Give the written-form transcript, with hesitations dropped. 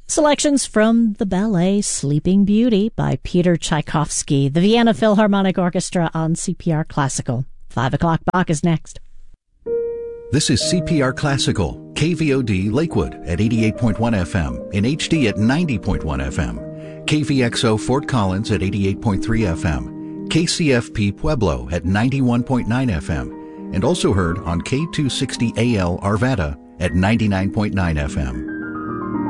Selections from the ballet Sleeping Beauty by Peter Tchaikovsky, the Vienna Philharmonic Orchestra on CPR Classical. 5 o'clock Bach is next. This is CPR Classical, KVOD Lakewood at 88.1 FM, in HD at 90.1 FM, KVXO Fort Collins at 88.3 FM, KCFP Pueblo at 91.9 FM, and also heard on K260AL Arvada at 99.9 FM.